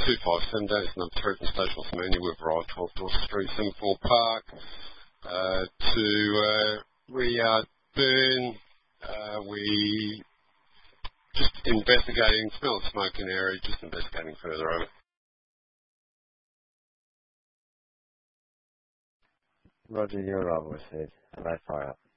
257 days, number 3 from Station Manual. We've arrived 12 Dorset Street, Semaphore Park, to Riyadh Burn. We just investigating, smell of smoke in the area, just investigating further over. Roger, you're right, said. Hello, fire up.